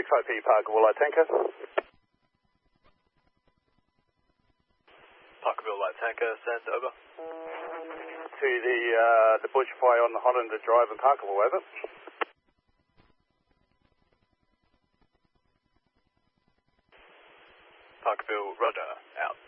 XIP Parkerville Light Tanker. Parkerville Light Tanker, send over. To the bushfire on the Hollander Drive in Parkerville, over. Parkerville, Roger, out.